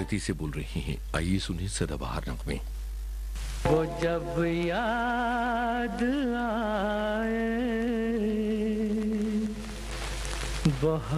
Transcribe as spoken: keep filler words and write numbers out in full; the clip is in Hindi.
आकृति से बोल रही हैं। आइए सुनिए सदाबहार नगमे। वो जब याद आए बहुत